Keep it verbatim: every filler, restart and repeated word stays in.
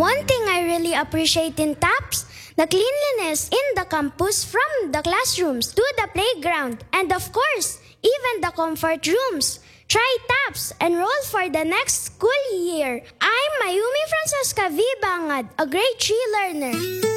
One thing I really appreciate in TAPS, the cleanliness in the campus from the classrooms to the playground, and of course, even the comfort rooms. Try TAPS, enroll for the next school year. I'm Mayumi Francesca V. Bangad, a grade three learner.